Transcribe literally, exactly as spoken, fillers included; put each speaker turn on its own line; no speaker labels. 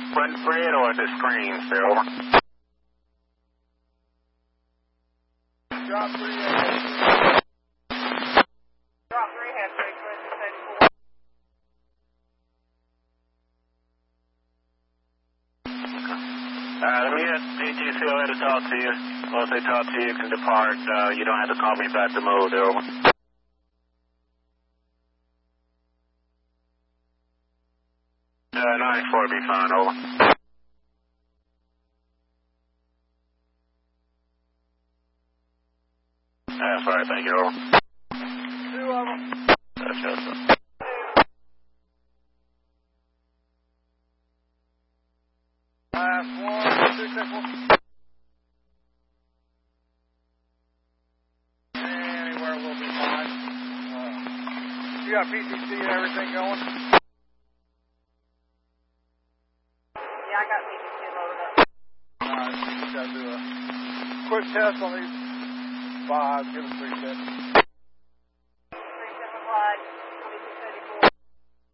Front spread or the screen, sir? Over.
Drop three, uh,
Drop three, has three, clear six eighty-four.
Uh, let me get P T C O A to talk to you. Once they talk to you, you can depart. Uh, you don't have to call me back to move, over. Uh, nine four be fine, over. That's all right, thank you, over.
two of them.
That's just it.
Last one, six eight four. Anywhere will be fine. Uh, you got P T C and everything going?
Yeah, I got P T C loaded up.
Alright, just gotta do a quick test on these fives. Give us three seconds.